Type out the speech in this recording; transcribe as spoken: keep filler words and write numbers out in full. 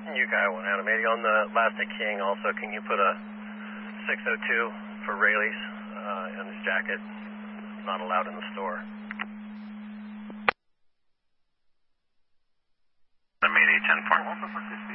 You got one, Animating. On the Elastic King, also, can you put a six oh two for Rayleigh's uh, in his jacket? Not allowed in the store. Mayday ten four.